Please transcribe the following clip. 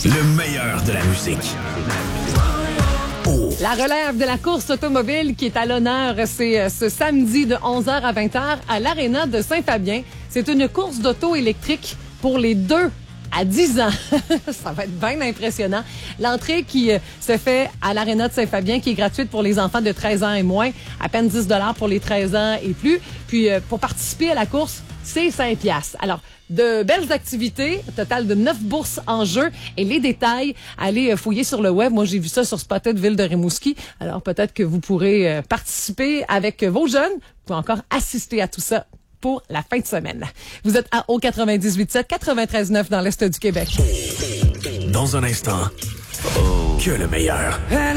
Le meilleur de la musique. La relève de la course automobile qui est à l'honneur, c'est ce samedi de 11h à 20h à l'Aréna de Saint-Fabien. C'est une course d'auto électrique pour les 2 à 10 ans. Ça va être bien impressionnant. L'entrée qui se fait à l'Aréna de Saint-Fabien, qui est gratuite pour les enfants de 13 ans et moins, à peine 10 $ pour les 13 ans et plus. Puis pour participer à la course, c'est 5 $. Alors, de belles activités, un total de 9 bourses en jeu. Et les détails, allez fouiller sur le web. Moi, j'ai vu ça sur Spotted Ville de Rimouski. Alors, peut-être que vous pourrez participer avec vos jeunes pour encore assister à tout ça pour la fin de semaine. Vous êtes à O98.7, 93.9 dans l'Est du Québec. Dans un instant, que le meilleur.